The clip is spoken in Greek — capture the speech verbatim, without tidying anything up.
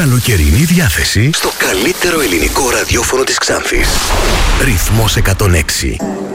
Καλοκαιρινή διάθεση στο καλύτερο ελληνικό ραδιόφωνο της Ξάνθης. Ρυθμός εκατόν έξι.